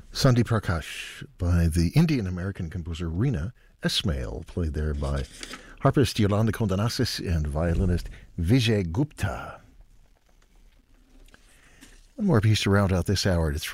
Sandhi Prakash by the Indian-American composer Reena Esmail, played there by harpist Yolanda Kondanasis and violinist Vijay Gupta. One more piece to round out this hour. It's